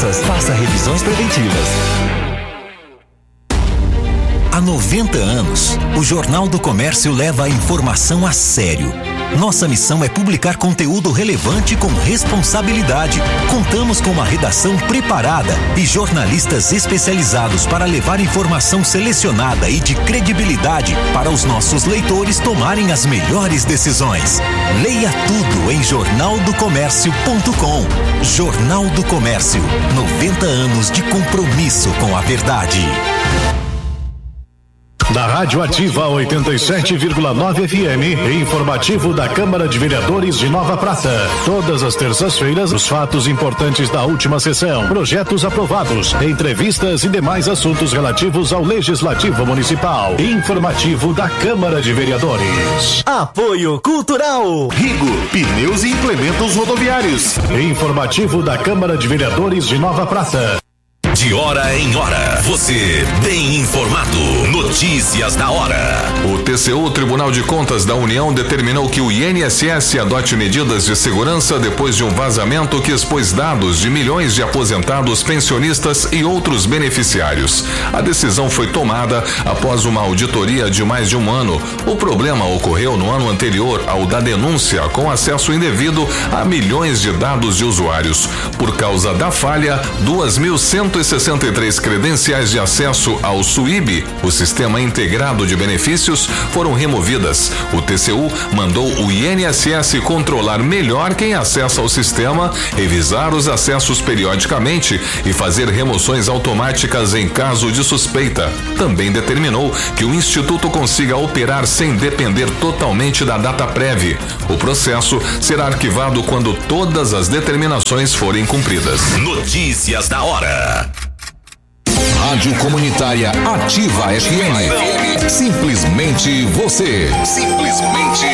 doenças. Faça revisões preventivas. Há 90 anos, o Jornal do Comércio leva a informação a sério. Nossa missão é publicar conteúdo relevante com responsabilidade. Contamos com uma redação preparada e jornalistas especializados para levar informação selecionada e de credibilidade para os nossos leitores tomarem as melhores decisões. Leia tudo em jornaldocomércio.com. Jornal do Comércio, 90 anos de compromisso com a verdade. Da Rádio Ativa 87,9 FM, informativo da Câmara de Vereadores de Nova Prata. Todas as terças-feiras, os fatos importantes da última sessão, projetos aprovados, entrevistas e demais assuntos relativos ao Legislativo Municipal. Informativo da Câmara de Vereadores. Apoio Cultural. Rigo, pneus e implementos rodoviários. Informativo da Câmara de Vereadores de Nova Prata. De hora em hora, você bem informado. Notícias da hora. O TCU, Tribunal de Contas da União, determinou que o INSS adote medidas de segurança depois de um vazamento que expôs dados de milhões de aposentados, pensionistas e outros beneficiários. A decisão foi tomada após uma auditoria de mais de um ano. O problema ocorreu no ano anterior ao da denúncia com acesso indevido a milhões de dados de usuários. Por causa da falha, 2.163 credenciais de acesso ao SUIB, o Sistema Integrado de Benefícios, foram removidas. O TCU mandou o INSS controlar melhor quem acessa ao sistema, revisar os acessos periodicamente e fazer remoções automáticas em caso de suspeita. Também determinou que o Instituto consiga operar sem depender totalmente da DataPrev. O processo será arquivado quando todas as determinações forem cumpridas. Notícias da hora. Rádio Comunitária Ativa FM. Simplesmente você. Simplesmente